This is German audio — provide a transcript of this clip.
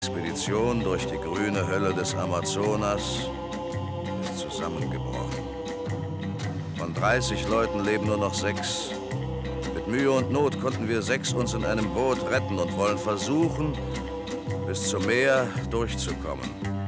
Expedition durch die grüne Hölle des Amazonas ist zusammengebrochen. Von 30 Leuten leben nur noch 6. Mit Mühe und Not konnten wir 6 uns in einem Boot retten und wollen versuchen, bis zum Meer durchzukommen.